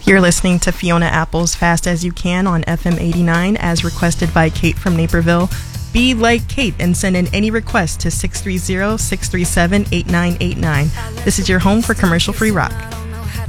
You're listening to Fiona Apple's Fast As You Can on FM 89 as requested by Kate from Naperville. Be like Kate and send in any request to 630-637-8989. This is your home for commercial-free rock.